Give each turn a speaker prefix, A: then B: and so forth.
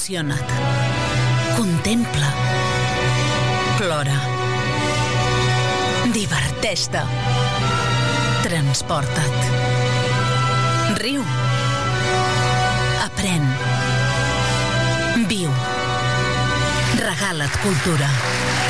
A: Emociona't. Contempla. Plora. Diverteix-te. Transporta't. Riu. Aprèn. Viu. Regala't cultura.